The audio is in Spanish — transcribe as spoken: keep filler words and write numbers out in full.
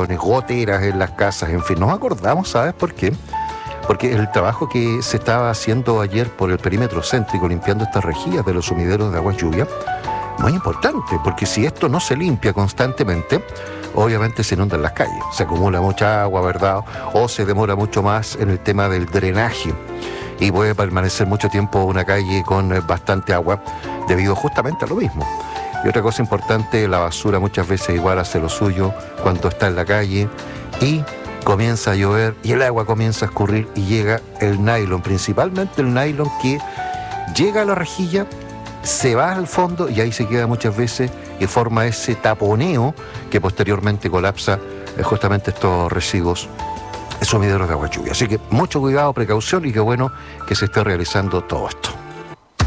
inundaciones, goteras en las casas, en fin. Nos acordamos, ¿sabes por qué? Porque el trabajo que se estaba haciendo ayer por el perímetro céntrico, limpiando estas rejillas de los sumideros de agua lluvia, muy importante, porque si esto no se limpia constantemente, obviamente se inundan las calles, se acumula mucha agua, ¿verdad? O se demora mucho más en el tema del drenaje y puede permanecer mucho tiempo una calle con bastante agua debido justamente a lo mismo. Y otra cosa importante, la basura muchas veces igual hace lo suyo cuando está en la calle y comienza a llover y el agua comienza a escurrir y llega el nylon, principalmente el nylon que llega a la rejilla, se va al fondo y ahí se queda muchas veces y forma ese taponeo que posteriormente colapsa eh, justamente estos residuos sumideros de agua lluvia. Así que mucho cuidado, precaución y qué bueno que se esté realizando todo esto.